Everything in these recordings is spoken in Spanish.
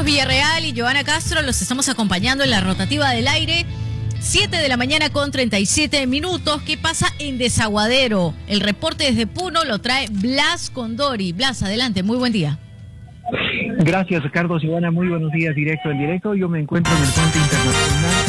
Villarreal y Joana Castro, los estamos acompañando en la rotativa del aire. 7 de la mañana con 37 minutos. ¿Qué pasa en Desaguadero? El reporte desde Puno lo trae Blas Condori. Blas, adelante, muy buen día. Gracias, Ricardo. Giovanna, muy buenos días, directo en directo. Yo me encuentro en el puente internacional.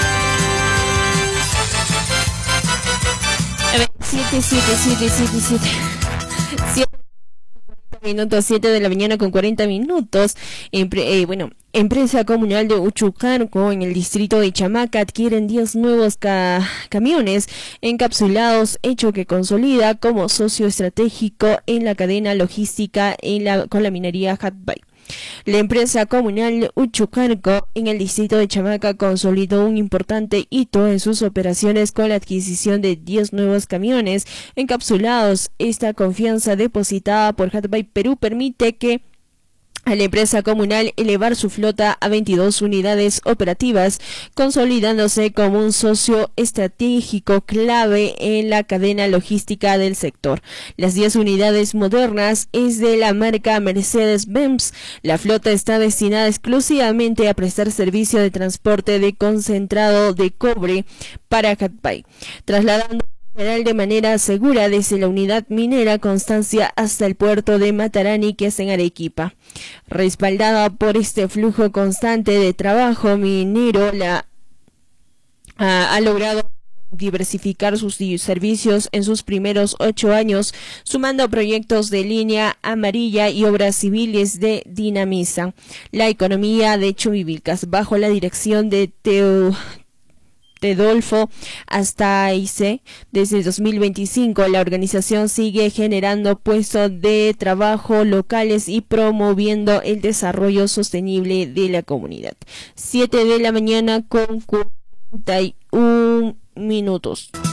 7 de la mañana con 40 minutos. Empresa comunal de Uchucarco en el distrito de Chamaca adquieren 10 nuevos camiones encapsulados, hecho que consolida como socio estratégico en la cadena logística con la minería Hatbay. La empresa comunal Uchucarco en el distrito de Chamaca consolidó un importante hito en sus operaciones con la adquisición de 10 nuevos camiones encapsulados. Esta confianza depositada por Hatbay Perú permite que a la empresa comunal elevar su flota a 22 unidades operativas, consolidándose como un socio estratégico clave en la cadena logística del sector. Las 10 unidades modernas es de la marca Mercedes-Benz. La flota está destinada exclusivamente a prestar servicio de transporte de concentrado de cobre para Hatbay, trasladando de manera segura desde la unidad minera Constancia hasta el puerto de Matarani, que es en Arequipa. Respaldada por este flujo constante de trabajo minero, ha logrado diversificar sus servicios en sus primeros 8 años, sumando proyectos de línea amarilla y obras civiles de dinamiza la economía de Chubivilcas bajo la dirección de Teodolfo Astaize. Desde 2025, la organización sigue generando puestos de trabajo locales y promoviendo el desarrollo sostenible de la comunidad. 7 de la mañana con 41 minutos.